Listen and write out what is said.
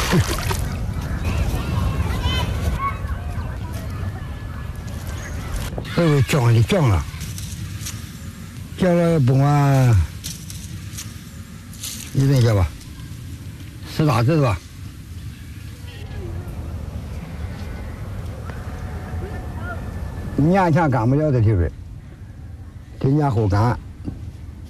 被撞了，撞了甭管你等一下吧，18字吧。年前干不了这地方，今年后干。